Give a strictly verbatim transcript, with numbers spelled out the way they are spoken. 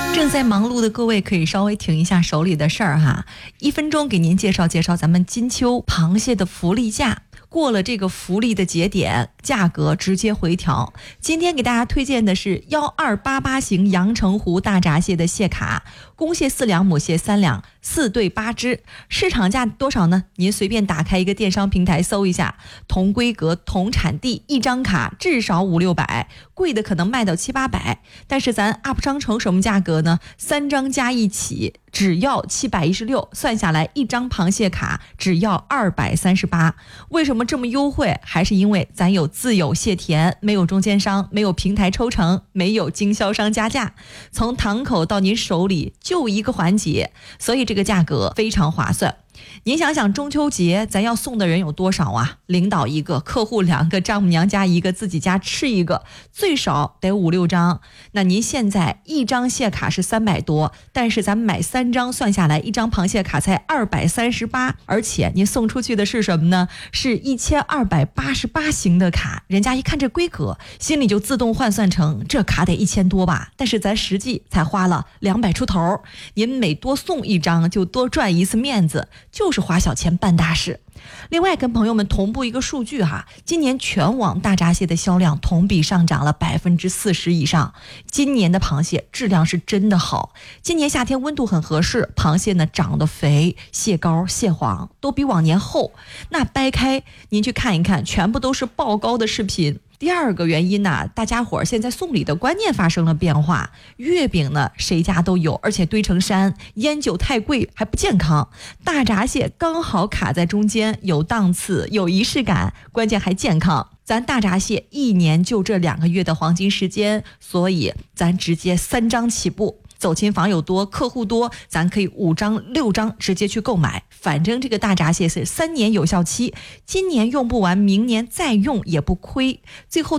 正在忙碌的各位可以稍微停一下手里的事儿哈，一分钟给您介绍介绍咱们金秋螃蟹的福利价。过了这个福利的节点，价格直接回调。今天给大家推荐的是幺二八八型阳澄湖大闸蟹的蟹卡，公蟹四两，母蟹三两，四对八只。市场价多少呢？您随便打开一个电商平台搜一下，同规格同产地，一张卡至少五六百，贵的可能卖到七八百。但是咱 U P 商城什么价格呢？三张加一起只要七百一十六，算下来一张螃蟹卡只要二百三十八。为什么这么优惠？还是因为咱有自有蟹田，没有中间商，没有平台抽成，没有经销商加价，从堂口到您手里就一个环节，所以这个价格非常划算。您想想中秋节咱要送的人有多少啊？领导一个，客户两个，丈母娘家一个，自己家吃一个，最少得五六张。那您现在一张蟹卡是三百多，但是咱买三张算下来，一张螃蟹卡才二百三十八，而且您送出去的是什么呢？是一千二百八十八型的卡。人家一看这规格，心里就自动换算成这卡得一千多吧，但是咱实际才花了两百出头。您每多送一张就多赚一次面子，就是花小钱办大事。另外跟朋友们同步一个数据哈，今年全网大闸蟹的销量同比上涨了百分之四十以上。今年的螃蟹质量是真的好，今年夏天温度很合适，螃蟹呢长得肥，蟹膏蟹黄都比往年厚。那掰开您去看一看，全部都是爆膏的视频。第二个原因呢，大家伙儿现在送礼的观念发生了变化。月饼呢，谁家都有，而且堆成山；烟酒太贵还不健康。大闸蟹刚好卡在中间，有档次，有仪式感，关键还健康。咱大闸蟹一年就这两个月的黄金时间，所以咱直接三张起步。走亲访友多，客户多，咱可以五张六张直接去购买。反正这个大闸蟹是三年有效期，今年用不完，明年再用也不亏。最后